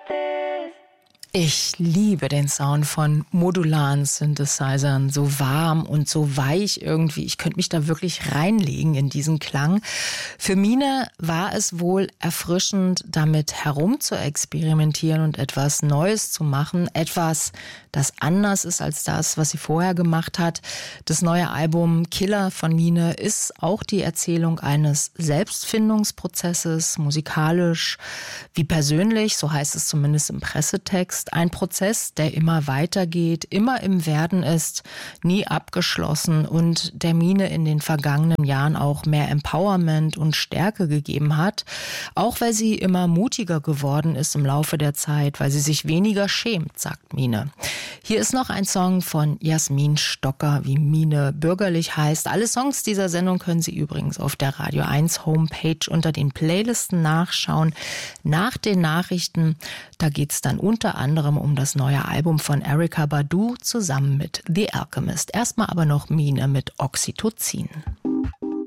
Ich liebe den Sound von modularen Synthesizern, so warm und so weich irgendwie. Ich könnte mich da wirklich reinlegen in diesen Klang. Für Mine war es wohl erfrischend, damit herum zu experimentieren und etwas Neues zu machen. Etwas, das anders ist als das, was sie vorher gemacht hat. Das neue Album Killer von Mine ist auch die Erzählung eines Selbstfindungsprozesses, musikalisch wie persönlich, so heißt es zumindest im Pressetext. Ein Prozess, der immer weitergeht, immer im Werden ist, nie abgeschlossen und der Mine in den vergangenen Jahren auch mehr Empowerment und Stärke gegeben hat. Auch weil sie immer mutiger geworden ist im Laufe der Zeit, weil sie sich weniger schämt, sagt Mine. Hier ist noch ein Song von Jasmin Stocker, wie Mine bürgerlich heißt. Alle Songs dieser Sendung können Sie übrigens auf der Radio 1 Homepage unter den Playlisten nachschauen. Nach den Nachrichten, da geht's dann unter anderem um das neue Album von Erykah Badu zusammen mit The Alchemist. Erstmal aber noch Mine mit Oxytocin.